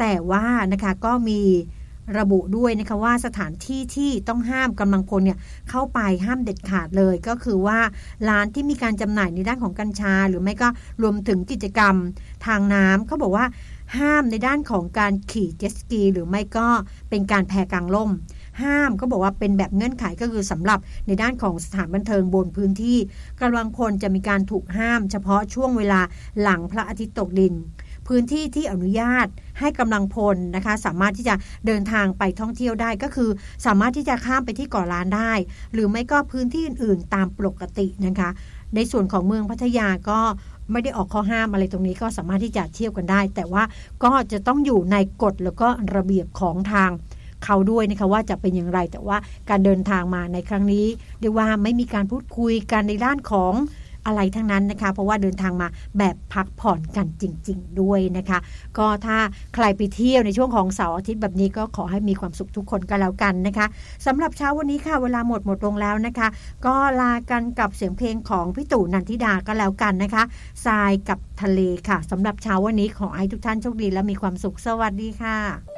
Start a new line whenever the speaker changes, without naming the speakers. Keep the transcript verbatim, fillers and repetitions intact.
แต่ว่านะคะก็มีระบุด้วยนะคะว่าสถานที่ที่ต้องห้ามกำลังพลเนี่ยเข้าไปห้ามเด็ดขาดเลยก็คือว่าร้านที่มีการจำหน่ายในด้านของกัญชาหรือไม่ก็รวมถึงกิจกรรมทางน้ำเขาบอกว่าห้ามในด้านของการขี่เจ็ตสกีหรือไม่ก็เป็นการแพกางร่มห้ามก็บอกว่าเป็นแบบเงื่อนไขก็คือสำหรับในด้านของสถานบันเทิงบนพื้นที่กำลังพลจะมีการถูกห้ามเฉพาะช่วงเวลาหลังพระอาทิตย์ตกดินพื้นที่ที่อนุญาตให้กำลังพลนะคะสามารถที่จะเดินทางไปท่องเที่ยวได้ก็คือสามารถที่จะข้ามไปที่เกาะล้านได้หรือไม่ก็พื้นที่อื่นๆตามปกตินะคะในส่วนของเมืองพัทยาก็ไม่ได้ออกข้อห้ามอะไรตรงนี้ก็สามารถที่จะเที่ยวกันได้แต่ว่าก็จะต้องอยู่ในกฎแล้วก็ระเบียบของทางเขาด้วยนะคะว่าจะเป็นอย่างไรแต่ว่าการเดินทางมาในครั้งนี้เรียกว่าไม่มีการพูดคุยกันในด้านของอะไรทั้งนั้นนะคะเพราะว่าเดินทางมาแบบพักผ่อนกันจริงๆด้วยนะคะก็ถ้าใครไปเที่ยวในช่วงของเสาร์อาทิตย์แบบนี้ก็ขอให้มีความสุขทุกคนก็แล้วกันนะคะสำหรับเช้าวันนี้ค่ะเวลาหมดหมดลงแล้วนะคะก็ลากันกับเสียงเพลงของพี่ตู่นันทิดาก็แล้วกันนะคะทรายกับทะเลค่ะสำหรับเช้าวันนี้ขอให้ทุกท่านโชคดีและมีความสุขสวัสดีค่ะ